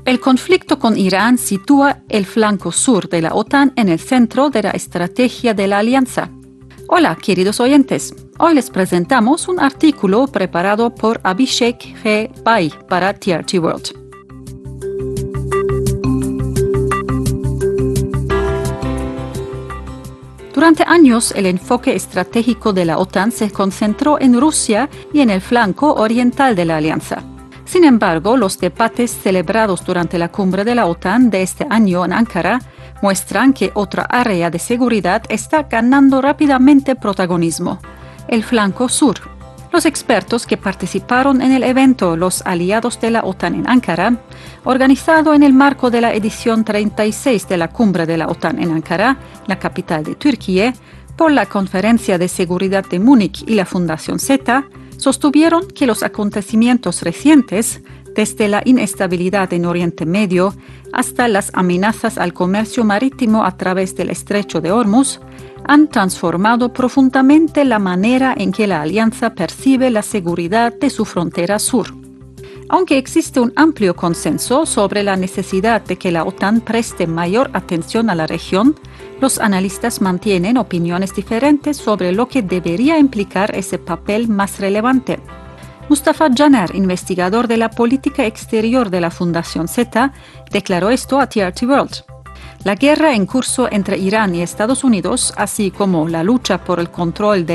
El conflicto con Irán sitúa el flanco sur de la OTAN en el centro de la estrategia de la alianza. Hola, queridos oyentes. Hoy les presentamos un artículo preparado por Abhishek G. Pai para TRT World. Durante años, el enfoque estratégico de la OTAN se concentró en Rusia y en el flanco oriental de la alianza. Sin embargo, los debates celebrados durante la cumbre de la OTAN de este año en Ankara muestran que otra área de seguridad está ganando rápidamente protagonismo: el flanco sur. Los expertos que participaron en el evento Los Aliados de la OTAN en Ankara, organizado en el marco de la edición 36 de la Cumbre de la OTAN en Ankara, la capital de Turquía, por la Conferencia de Seguridad de Múnich y la Fundación Z, sostuvieron que los acontecimientos recientes, desde la inestabilidad en Oriente Medio hasta las amenazas al comercio marítimo a través del Estrecho de Hormuz, han transformado profundamente la manera en que la alianza percibe la seguridad de su frontera sur. Aunque existe un amplio consenso sobre la necesidad de que la OTAN preste mayor atención a la región, los analistas mantienen opiniones diferentes sobre lo que debería implicar ese papel más relevante. Mustafa Caner, investigador de la política exterior de la Fundación Z, declaró esto a TRT World. La guerra en curso entre Irán y Estados Unidos, así como la lucha por el control de